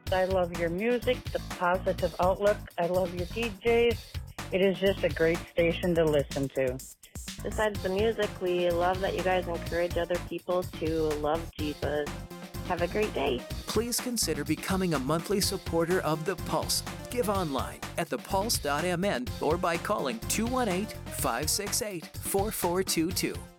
I love your music, the positive outlook. I love your DJs. It is just a great station to listen to. Besides the music, we love that you guys encourage other people to love Jesus. Have a great day. Please consider becoming a monthly supporter of The Pulse. Give online at thepulse.mn or by calling 218-568-4422.